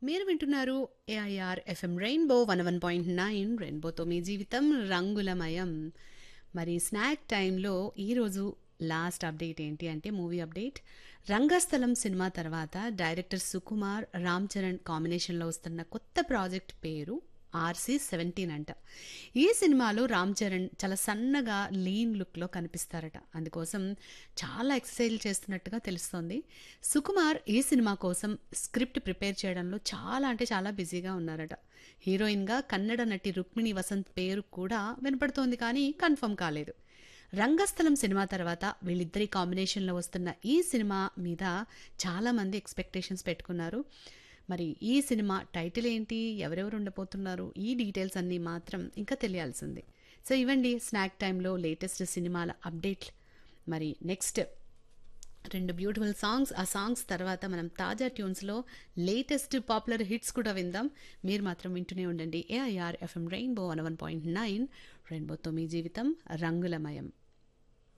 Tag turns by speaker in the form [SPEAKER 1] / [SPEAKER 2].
[SPEAKER 1] మీరు వింటున్నారు AIR FM rainbow 101.9 రెయిన్బోతో మీ జీవితం రంగులమయం. మరి స్నాక్ టైంలో ఈరోజు లాస్ట్ అప్డేట్ ఏంటి అంటే మూవీ అప్డేట్. రంగస్థలం సినిమా తర్వాత డైరెక్టర్ సుకుమార్ రామ్ చరణ్ కాంబినేషన్లో వస్తున్న కొత్త ప్రాజెక్ట్ పేరు RC-17 అంట. ఈ సినిమాలో రామ్ చరణ్ చాలా సన్నగా లీన్ లుక్లో కనిపిస్తారట. అందుకోసం చాలా ఎక్సర్సైజ్ చేస్తున్నట్టుగా తెలుస్తోంది. సుకుమార్ ఈ సినిమా కోసం స్క్రిప్ట్ ప్రిపేర్ చేయడంలో చాలా అంటే చాలా బిజీగా ఉన్నారట. హీరోయిన్గా కన్నడ నటి రుక్మిణి వసంత్ పేరు కూడా వినపడుతోంది, కానీ కన్ఫర్మ్ కాలేదు. రంగస్థలం సినిమా తర్వాత వీళ్ళిద్దరి కాంబినేషన్లో వస్తున్న ఈ సినిమా మీద చాలామంది ఎక్స్పెక్టేషన్స్ పెట్టుకున్నారు. మరి ఈ సినిమా టైటిల్ ఏంటి, ఎవరెవరు ఉండబోతున్నారు, ఈ డీటెయిల్స్ అన్నీ మాత్రం ఇంకా తెలియాల్సింది. సో ఇవ్వండి స్నాక్ టైంలో లేటెస్ట్ సినిమాల అప్డేట్లు. మరి నెక్స్ట్ 2 బ్యూటిఫుల్ సాంగ్స్, ఆ సాంగ్స్ తర్వాత మనం తాజా ట్యూన్స్లో లేటెస్ట్ పాపులర్ హిట్స్ కూడా విందాం. మీరు మాత్రం వింటూనే ఉండండి ఏఐఆర్ ఎఫ్ఎం రెయిన్బో 101.9 రెయిన్బోతో మీ జీవితం రంగులమయం.